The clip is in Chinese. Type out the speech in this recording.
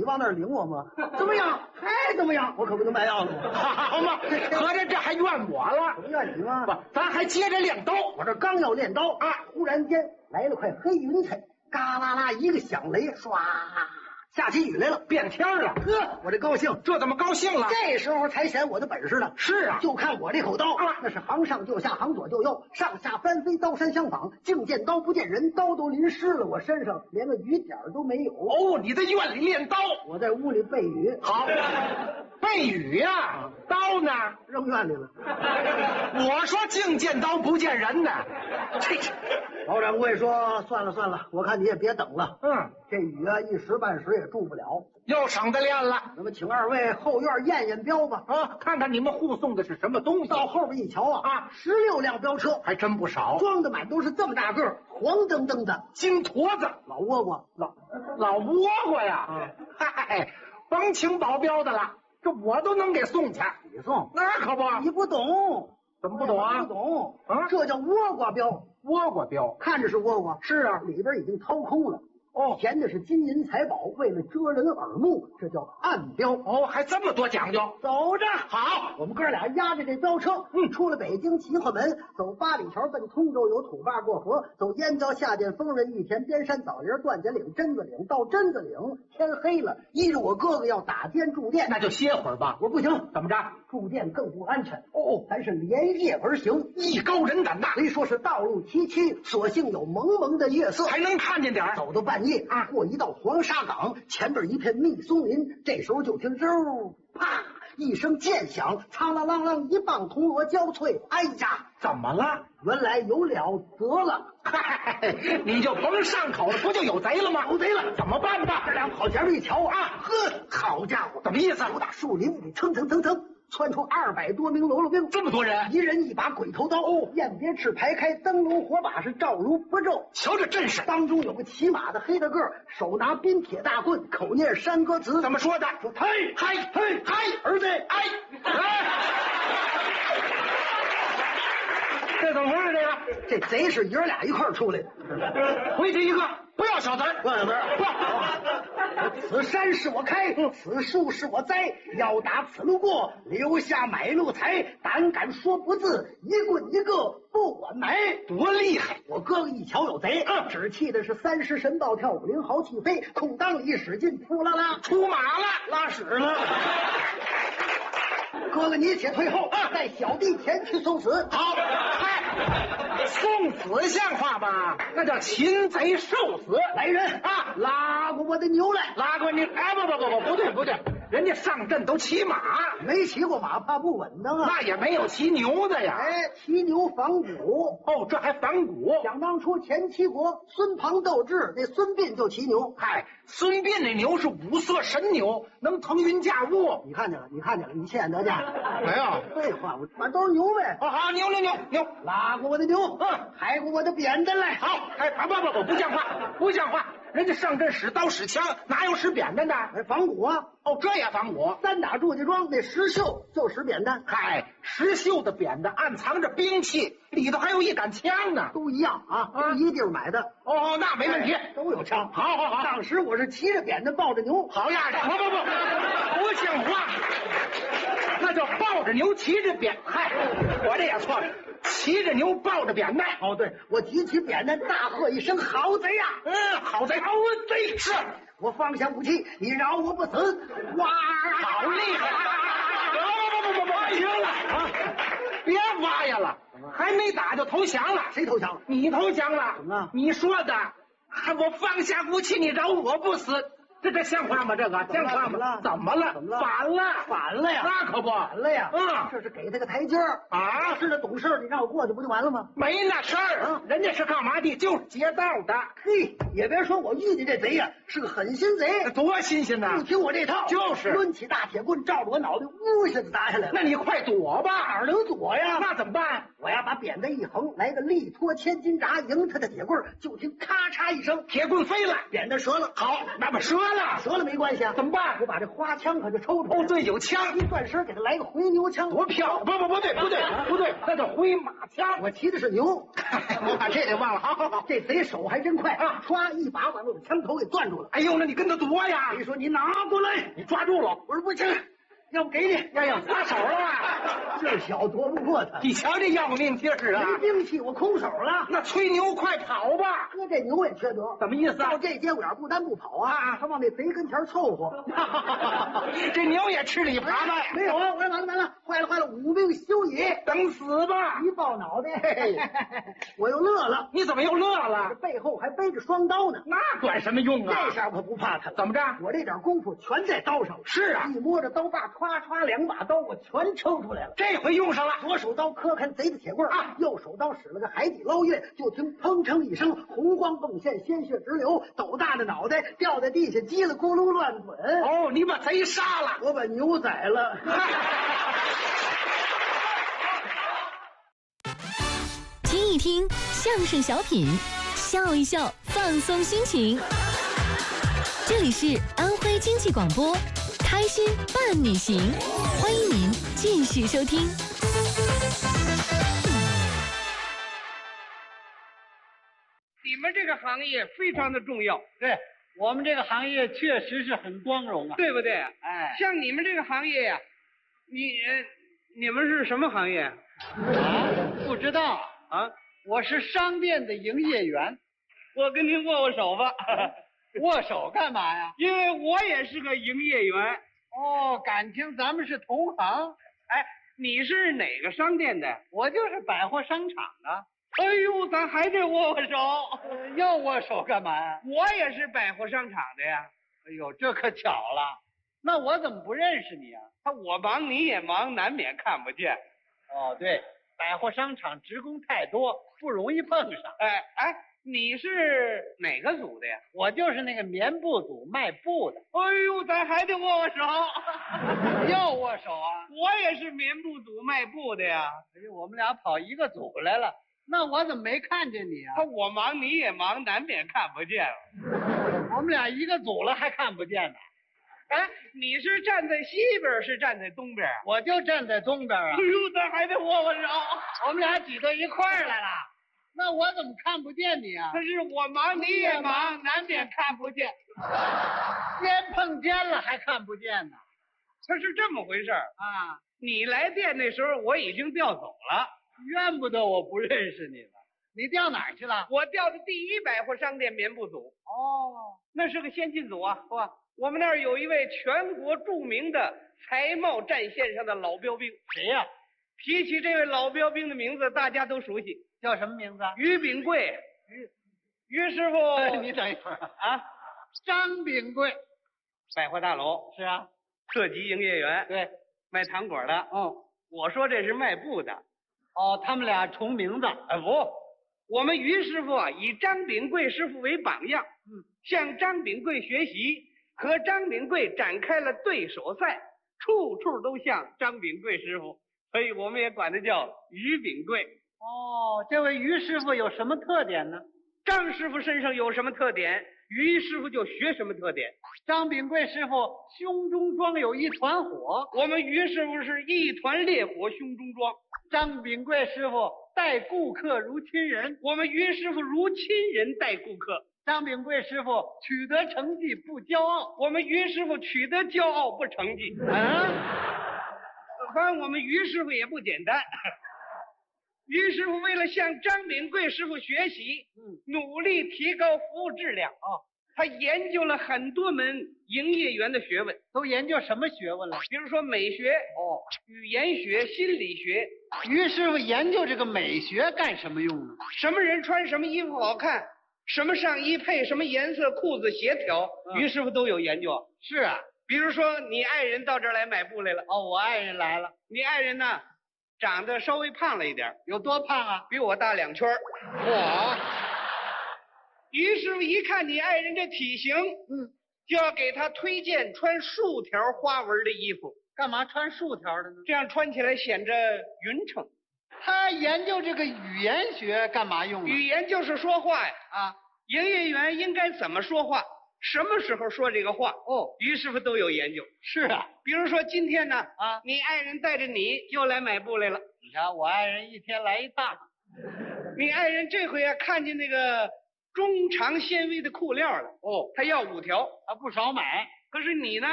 往那儿领我吗？怎么样？还怎么样？我可不能卖药了。 好嘛，合着这还怨我了？ 不怨你吗？ 不，咱还接着练刀。 我这刚要练刀啊，忽然间来了块黑云彩，嘎啦啦一个响雷，唰，下起雨来了， 变天了。 呵，我这高兴， 这怎么高兴了？ 这时候才显我的本事呢。 是啊， 就看我这口刀啊，那是行上就下，行左就右，上下翻飞，刀山相仿，净见刀不见人，刀都淋湿了我身上，连个雨点都没有。 哦，你在院里练刀， 我在屋里背雨。 好，背雨呀，刀呢？ 扔院里了。 我说净见刀不见人呢。这老掌柜说：“算了算了，我看你也别等了。这雨啊，一时半时也住不了， 又省得练了。 那么请二位后院验验镖吧。 啊，看看你们护送的是什么东西。 到后边一瞧啊，16辆镖车， 还真不少， 装的满都是这么大个儿，黄澄澄的金坨子， 老倭瓜， 老倭瓜呀。嗨，甭请保镖的了，这我都能给送去。 你送？ 那可不， 你不懂。 怎么不懂啊？ 不懂啊， 这叫倭瓜镖。 倭瓜镖， 看着是倭瓜， 是啊， 里边已经掏空了。 哦， 填的是金银财宝，为了遮人耳目，这叫暗镖。 哦，还这么多讲究。 走着， 好， 我们哥俩押着这镖车，出了北京齐化门，走八里桥奔通州，有土坝过河，走燕郊下涧丰润玉田边山枣林段家岭榛子岭，到榛子岭天黑了，依着我哥哥要打尖驻店， 那就歇会儿吧。 我不行， 怎么着？ 驻店更不安全。咱是连夜而行， 艺高人胆大。 虽说是道路崎岖，所幸有蒙蒙的月色， 还能看见点儿。 走到半夜啊，过一道黄沙岗，前边一片密松林，这时候就听嗖啪一声剑响，苍啷啷啷一棒铜锣交脆，哎呀， 怎么了？ 原来有了得了。 嗨，你就甭上口了，不就有贼了吗？ 有贼了， 怎么办吧？ 这俩跑前面一瞧啊，好家伙， 怎么意思？ 由打树林里蹭蹭蹭蹭窜出200多名喽啰兵， 这么多人， 一人一把鬼头刀，雁别翅排开，灯笼火把是照如佛咒。 瞧这阵势， 当中有个骑马的黑大个，手拿冰铁大棍，口念山歌词， 怎么说的？ 说嘿嗨嘿嗨， 儿子哎这怎么回事？ 这贼是爷俩一块出来的， 回去一个，不要小子儿， 不要小子儿， 不， 此山是我开，此树是我栽，要打此路过，留下买路财，胆敢说不字，一棍一个不管买。 多厉害！ 我哥哥一瞧有贼，只气的是30神暴跳，50豪气飞，空当里一使劲，扑啦啦出马了， 拉屎了。哥哥你且退后，带小弟前去送死。 好，嗨，送死像话吗？那叫擒贼受死。 来人啊， 拉过我的牛来！ 拉过你！哎，不对，人家上阵都骑马， 没骑过马怕不稳当啊。 那也没有骑牛的呀。 哎，骑牛仿古。 哦，这还仿古。 想当初前七国孙庞斗智，那孙膑就骑牛。 嗨，孙膑那牛是五色神牛，能腾云驾雾。 你看见了，你亲眼得见。 没有， 废话，反正都是牛呗。 好，牛， 拉过我的牛，抬过我的扁担来。 好，哎，不像话！人家上阵使刀使枪，哪有使扁担的？ 仿古啊！ 哦，这也仿古。 单打祝家庄那石秀就使扁担。 嗨，石秀的扁担暗藏着兵器，里头还有一杆枪呢。 都一样啊，都一地儿买的。 哦，那没问题， 都有枪。 好。 当时我是骑着扁担抱着牛。 好样的！不像话。那叫抱着牛骑着扁，嗨，我这也错了，骑着牛抱着扁担。 哦，对，我举起扁担，大喝一声：“好贼呀！” 好贼，是我放下武器，你饶我不死！哇， 好厉害！不行了啊！别挖呀了，还没打就投降了。 谁投降了？ 你投降了。 怎么？ 你说的，我放下武器，你饶我不死。这像话吗？这个像话吗？怎么了？反了呀！那可不反了呀！这是给他个台阶啊！ 是那懂事，你让我过去不就完了吗？ 没那事儿，人家是干嘛的？就是劫道的。 嘿，也别说我遇见这贼呀，是个狠心贼， 多新鲜呐！ 不听我这套， 就是抡起大铁棍，照着我脑袋呜一下子打下来了。 那你快躲吧！ 哪儿能躲呀？ 那怎么办？ 我呀，把扁担一横，来个力托千斤闸，迎他的铁棍，就听咔嚓一声， 铁棍飞了， 扁担折了。 好，那么折了。 了， 折了没关系啊， 怎么办？ 我把这花枪可就抽出来。 哦，对，有枪， 一转身给他来个回牛枪， 多漂亮！不对，那叫回马枪。 我骑的是牛， 我把这给忘了。好， 这贼手还真快啊！ 唰一把把我的枪头给攥住了。 哎呦，那你跟他夺呀！ 你说你拿过来， 你抓住了。 我说不行，要不给你。 呀，撒手了吧？ 劲儿小夺不过他。 你瞧这要命劲儿啊！ 没兵器，我空手了。 那吹牛快跑吧！ 哥，这牛也缺德， 怎么意思啊？ 到这节骨眼不但不跑啊，他往那贼跟前凑合。 这牛也吃里扒外。 没有啊！我说完了，坏了，无命休矣， 等死吧！ 一抱脑袋，我又乐了。 你怎么又乐了？ 这背后还背着双刀呢， 那管什么用啊？ 这下我可不怕他了。 怎么着？ 我这点功夫全在刀上。 是啊， 一摸着刀把，歘歘两把刀我全抽出来了。 这回用上了。 左手刀磕开贼的铁棍啊，右手刀使了个海底捞月，就听砰哧一声，红光迸现，鲜血直流，斗大的脑袋掉在地下，叽里咕噜乱滚。 哦，你把贼杀了， 我把牛宰了。 听一听相声小品，笑一笑，放松心情。这里是安徽经济广播，开心伴你行，欢迎您继续收听。 你们这个行业非常的重要， 对，我们这个行业确实是很光荣啊。 对不对？ 哎， 像你们这个行业呀，你们是什么行业啊？ 不知道啊，我是商店的营业员。 我跟您握握手吧。 握手干嘛呀？ 因为我也是个营业员。 哦，感情咱们是同行。 哎，你是哪个商店的？ 我就是百货商场的。 哎呦，咱还得握握手。 要握手干嘛呀？ 我也是百货商场的呀。 哎呦，这可巧了。那我怎么不认识你啊？ 我忙你也忙，难免看不见。 哦，对，百货商场职工太多，不容易碰上。 哎，你是哪个组的呀？ 我就是那个棉布组卖布的。 哎呦，咱还得握握手。 要握手啊？ 我也是棉布组卖布的呀。 哎呦，我们俩跑一个组来了。那我怎么没看见你啊？ 我忙你也忙，难免看不见了。 我们俩一个组了还看不见呢。 哎，你是站在西边是站在东边？ 我就站在东边啊。 哎呦，咱还得握握手。 我们俩挤到一块儿来了。那我怎么看不见你啊？ 可是我忙你也忙，难免看不见。 肩碰肩了还看不见呢。 它是这么回事啊。 你来店那时候我已经调走了。 怨不得我不认识你了。你调哪儿去了？ 我调的第一百货商店棉布组。 哦， 那是个先进组啊。我们那儿有一位全国著名的才貌战线上的老标兵。 谁呀？ 提起这位老标兵的名字，大家都熟悉。 叫什么名字？ 于炳贵。于师傅。 你等一会儿啊。 张炳贵， 百货大楼。 是啊。 特级营业员。 对， 卖糖果的。我说这是卖布的。 哦，他们俩重名字。 不，我们于师傅啊，以张炳贵师傅为榜样，向张炳贵学习，和张炳贵展开了对手赛，处处都像张炳贵师傅，所以我们也管他叫于炳贵。 哦，这位于师傅有什么特点呢？ 张师傅身上有什么特点，于师傅就学什么特点。 张炳贵师傅胸中装有一团火， 我们于师傅是一团烈火胸中装。 张炳贵师傅待顾客如亲人， 我们于师傅如亲人待顾客。 张炳贵师傅取得成绩不骄傲， 我们于师傅取得骄傲不成绩。反正我们于师傅也不简单。于师傅为了向张炳贵师傅学习，努力提高服务质量。他研究了很多门营业员的学问。 都研究什么学问了？ 比如说美学、语言学、心理学。 于师傅研究这个美学干什么用呢？ 什么人穿什么衣服好看，什么上衣配什么颜色裤子协调，于师傅都有研究。 是啊， 比如说你爱人到这儿来买布来了。 我爱人来了。 你爱人呢，长得稍微胖了一点。 有多胖啊？ 比我大2圈。于师傅一看你爱人这体型，就要给他推荐穿竖条花纹的衣服。 干嘛穿竖条的呢？ 这样穿起来显着匀称。 他研究这个语言学干嘛用啊？ 语言就是说话呀。 啊， 营业员应该怎么说话， 什么时候说这个话？ 哦， 于师傅都有研究。 是啊， 比如说今天呢， 啊， 你爱人带着你又来买布来了。 你瞧我爱人一天来一趟， 你爱人这回啊看见那个中长纤维的裤料了， 哦， 他要5条， 他不少买， 可是你呢